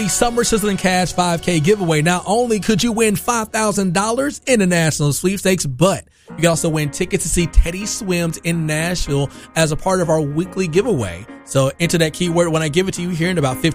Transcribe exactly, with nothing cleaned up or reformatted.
The Summer Sizzling Cash five K giveaway. Not only could you win five thousand dollars in the national sweepstakes, but you can also win tickets to see Teddy Swims in Nashville as a part of our weekly giveaway. So enter that keyword when I give it to you here in about fifteen